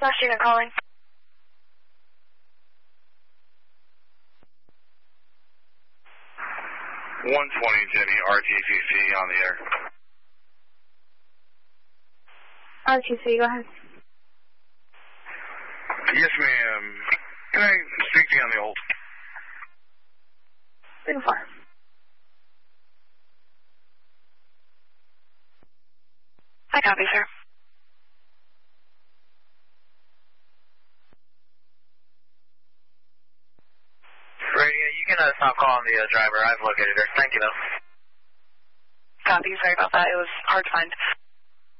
Last unit calling. 120 Jenny, RTCC on the air. RTC, go ahead. Yes, ma'am. Can I speak to you on the hold? Big far. I copy, sir. Right, yeah, you can stop calling the driver. I've located her. Thank you, though. Copy, sorry about that. It was hard to find.